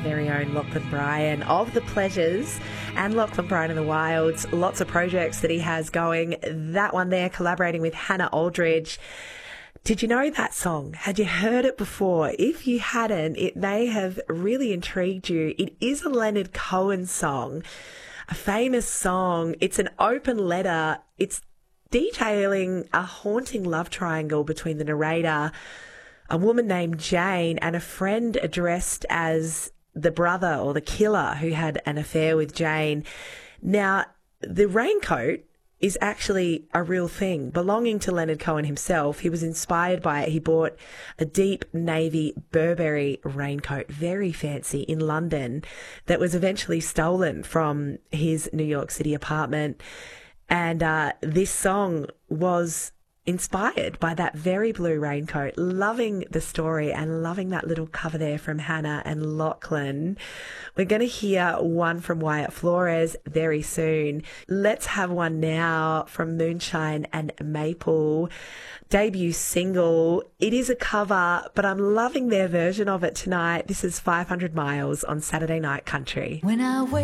very own Lachlan Bryan of The Pleasures and Lachlan Bryan and the Wilds. Lots of projects that he has going. That one there, collaborating with Hannah Aldridge. Did you know that song? Had you heard it before? If you hadn't, it may have really intrigued you. It is a Leonard Cohen song, a famous song. It's an open letter. It's detailing a haunting love triangle between the narrator, a woman named Jane, and a friend addressed as the brother or the killer who had an affair with Jane. Now, the raincoat is actually a real thing belonging to Leonard Cohen himself. He was inspired by it. He bought a deep navy Burberry raincoat, very fancy, in London, that was eventually stolen from his New York City apartment. And this song was inspired by that very blue raincoat. Loving the story and loving that little cover there from Hannah and Lachlan. We're going to hear one from Wyatt Flores very soon. Let's have one now from Moonshine and Maple. Debut single. It is a cover, but I'm loving their version of it tonight. This is 500 Miles on Saturday Night Country. When I wake